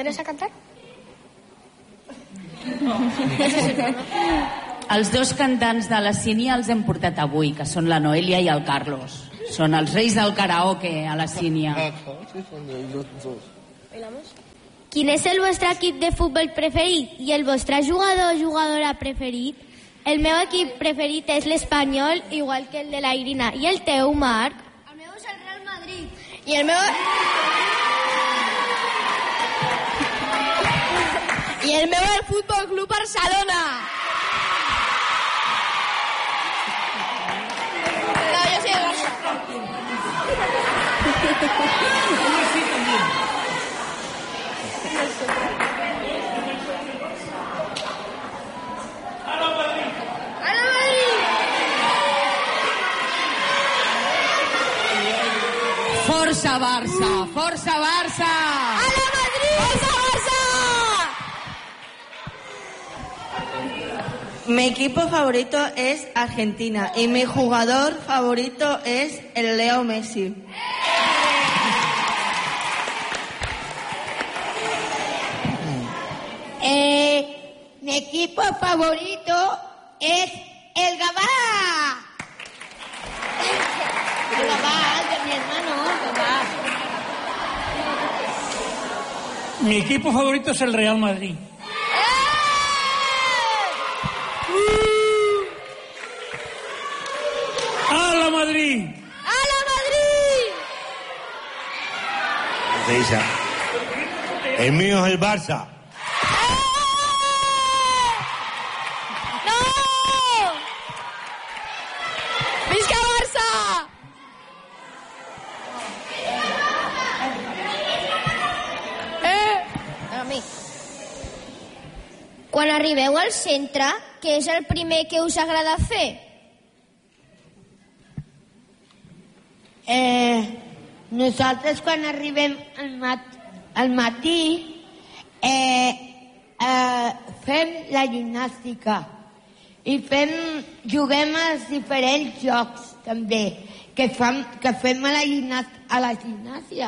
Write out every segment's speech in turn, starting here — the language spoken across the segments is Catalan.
¿Atreves a cantar? Els dos cantants de la Sínia els hem portat avui, que són la Noelia i el Carlos. Són els reis del karaoke a la Sínia. Quin és el vostre equip de futbol preferit i el vostre jugador o jugadora preferit? El meu equip preferit és l'Espanyol, igual que el de la Irina. I el teu, Marc? El meu és el Real Madrid. I el meu... I el meu és el Futbol Club Barcelona. No, jo soy el Barça. Força Barça, força Barça! ¡A la Madrid! ¡Força Barça! Mi equipo favorito es Argentina y mi jugador favorito es el Leo Messi. Mi equipo favorito es el Gabá. El Gabá, de mi hermano, Gabá. Mi equipo favorito es el Real Madrid. ¡A la Madrid! ¡A la Madrid! El mío es el Barça. ¡No! ¡Visca Barça! A mi. Quan arribeu al centre, què és el primer que us agrada fer? Nosaltres quan arribem al matí fem la gimnàstica i juguem als diferents jocs també que fem a la gimnàsia.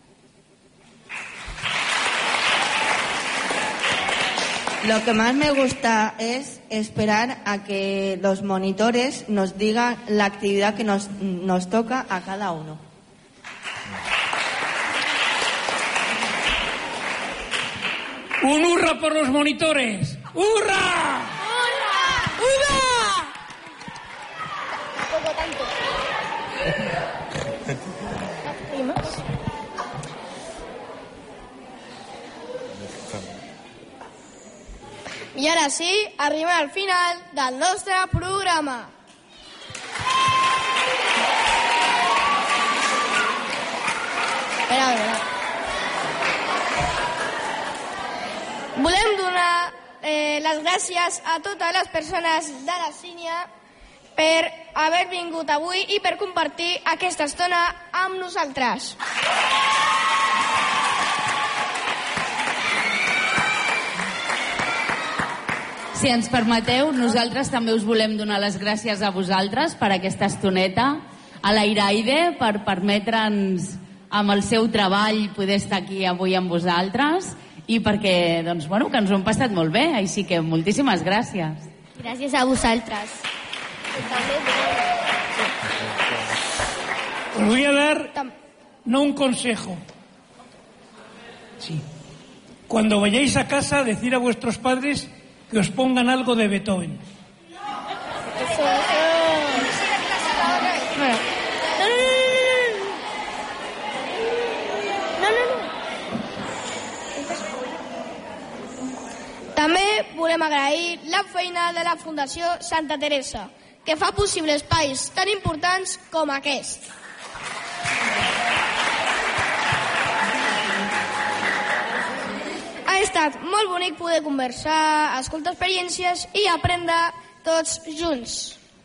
Lo que más me gusta es esperar a que los monitores nos digan la actividad que nos toca a cada uno. ¡Un hurra por los monitores! ¡Hurra! ¡Hurra! ¡Hurra! Tampoco tanto. ¿Y más? I ara sí, arribem al final del nostre programa. Espera. Volem donar les gràcies a totes les persones de la Sínia per haver vingut avui i per compartir aquesta estona amb nosaltres. Si ens permeteu, nosaltres també us volem donar les gràcies a vosaltres per aquesta estoneta, a l'Airaide per permetre'ns amb el seu treball poder estar aquí avui amb vosaltres i perquè doncs, bueno, que ens ho hem passat molt bé, així que moltíssimes gràcies. Gràcies a vosaltres. Os voy a dar no un consejo. Sí. Cuando vayáis a casa, decir a vuestros padres que os pongan algo de Beethoven. També volem agrair la feina de la Fundació Santa Teresa, que fa possible espais tan importants com aquest. Ha estat molt bonic poder conversar, escoltar experiències i aprendre tots junts.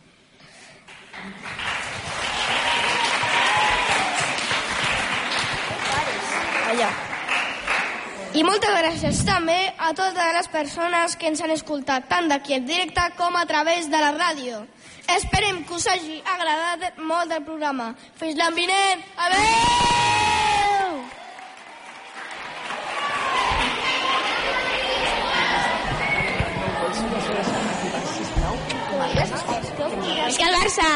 Allà. I moltes gràcies també a totes les persones que ens han escoltat tant d'aquí en directe com a través de la ràdio. Esperem que us hagi agradat molt el programa. Fins l'any vinent. Adéu! És que el Barça.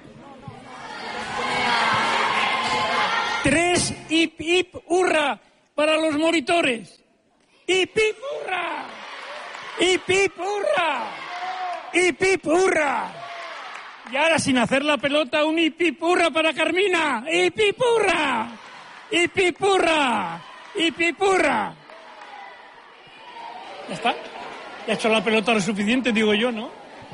3, hip, hip, hurra para los monitores. Hip, hip, hurra. Hip, hip, hurra. Hip, hip, hurra. Y ahora, sin hacer la pelota, un hip, hip, hurra para Carmina. Hip, hip, hurra. Hip, hip, hurra. Hip, hip, hurra. Ya está. Ya ha hecho la pelota lo suficiente, digo yo, ¿no?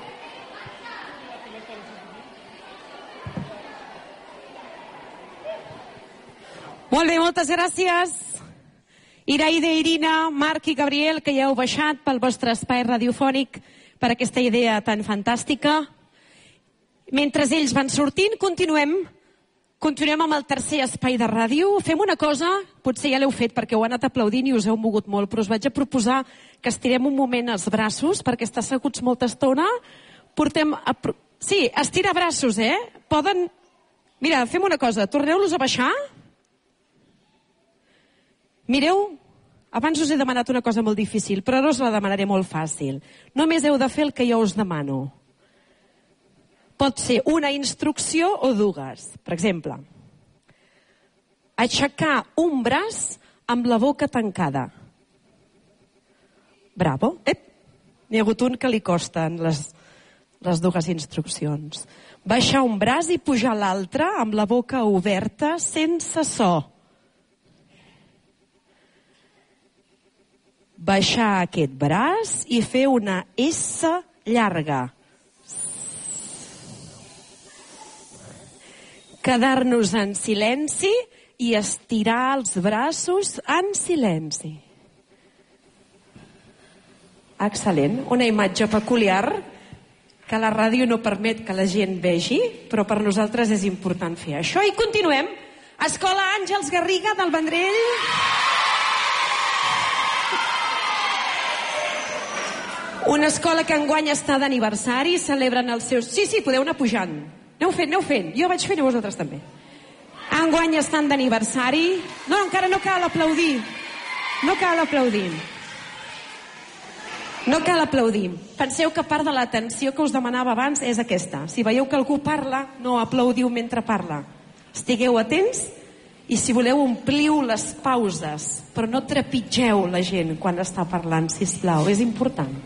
Molt bé, moltes gràcies. Iraide, Irina, Marc i Gabriel, que ja heu baixat pel vostre espai radiofònic per aquesta idea tan fantàstica. Mentre ells van sortint, continuem amb el tercer espai de ràdio. Fem una cosa, potser ja l'heu fet perquè heu anat aplaudint i us heu mogut molt, però us vaig a proposar que estirem un moment els braços, perquè estar asseguts molta estona. Sí, estira braços, Poden... Mira, fem una cosa, torneu-los a baixar. Mireu, abans us he demanat una cosa molt difícil, però ara us la demanaré molt fàcil. Només heu de fer el que jo us demano. Pot ser una instrucció o dues. Per exemple, aixecar un braç amb la boca tancada. Bravo. N'hi ha hagut un que li costen les dues instruccions. Baixar un braç i pujar l'altre amb la boca oberta sense so. Baixar aquest braç i fer una S llarga. Quedar-nos en silenci i estirar els braços en silenci. Excel·lent. Una imatge peculiar que la ràdio no permet que la gent vegi, però per nosaltres és important fer això. I continuem. Escola Àngels Garriga del Vendrell. Una escola que enguany està d'aniversari, celebren els seus... Sí, podeu anar pujant. Aneu fent. Jo vaig fent i vosaltres també. Enguany estan d'aniversari. No, encara no cal aplaudir. No cal aplaudir. Penseu que part de l'atenció que us demanava abans és aquesta. Si veieu que algú parla, no aplaudiu mentre parla. Estigueu atents i si voleu ompliu les pauses, però no trepitgeu la gent quan està parlant, sisplau. És important.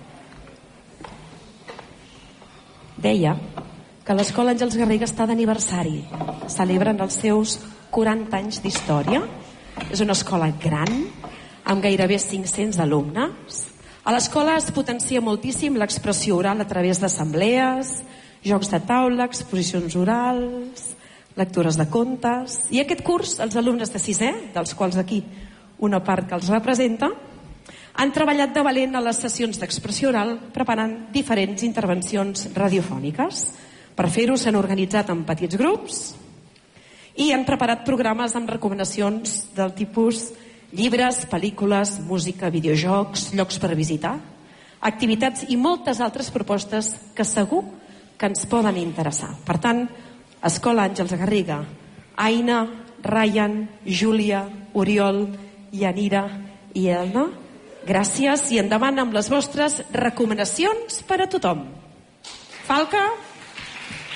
Deia que l'Escola Àngels Garriga està d'aniversari. Celebren els seus 40 anys d'història. És una escola gran, amb gairebé 500 alumnes. A l'escola es potencia moltíssim l'expressió oral a través d'assemblees, jocs de taula, exposicions orals, lectures de contes. I aquest curs, els alumnes de 6è, dels quals aquí una part que els representa, han treballat de valent a les sessions d'expressió oral preparant diferents intervencions radiofòniques. Per fer-ho s'han organitzat en petits grups i han preparat programes amb recomanacions del tipus llibres, pel·lícules, música, videojocs, llocs per visitar, activitats i moltes altres propostes que segur que ens poden interessar. Per tant, Escola Àngels Garriga, Aina, Ryan, Júlia, Oriol, Yanira i Elna, gràcies i endavant amb les vostres recomanacions per a tothom. Falca.